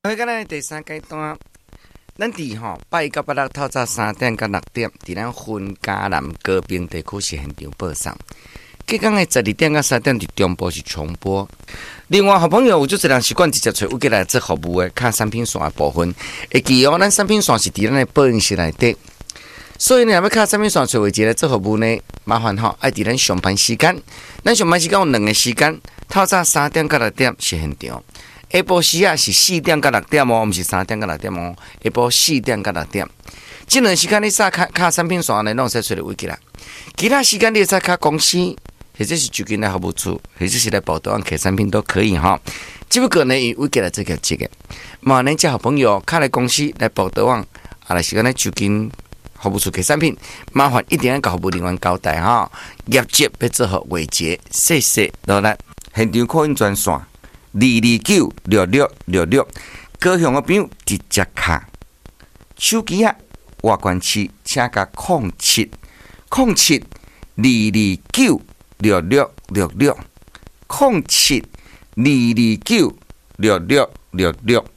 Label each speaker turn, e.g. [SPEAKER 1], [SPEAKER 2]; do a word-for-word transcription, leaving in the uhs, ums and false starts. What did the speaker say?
[SPEAKER 1] 迄个咱第三阶段，咱伫吼八一到八六透早三点到六点，伫咱云嘉南高屏地区是现场播送。隔天的十二点到三点伫中部是重播。另外，好朋友有就是人习惯直接找有过来做服务的，卡产品线的部分，会记哦，咱产品线是伫咱的播音室内底。所以呢，要卡产品线找位置来做服务呢，麻烦吼爱伫咱上班时间。咱上班时间有两个时间，透早三点到六点是现场。下晡时啊是四点到六点哦，毋是三点到六点哦。下晡四点到六点，这两时间你煞卡卡产品线呢，拢使找到位置啦。其他时间你使卡公司，或者是就近来服务处，或者是来报道案客产品都可以哈。只不过呢，以位置来这个这个，嘛，咱这好朋友卡来公司来报道案，啊，来时间来就近服务处客产品，麻烦一定要甲服务人员交代哈。业绩要做好维持，谢谢老咱现场扩音专线。二二九六六六六，高雄的朋友直接卡手机啊，外关区请加空七空七二二九六六六六空七二二九六六六六。